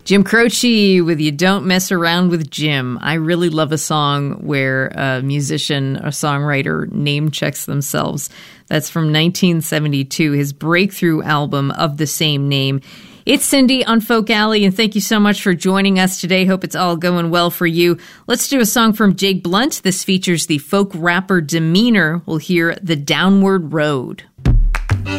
Jim Croce with You Don't Mess Around with Jim. I really love a song where a musician, a songwriter, name checks themselves. That's from 1972, his breakthrough album of the same name. It's Cindy on Folk Alley, and thank you so much for joining us today. Hope it's all going well for you. Let's do a song from Jake Blunt. This features the folk rapper Demeanor. We'll hear The Downward Road.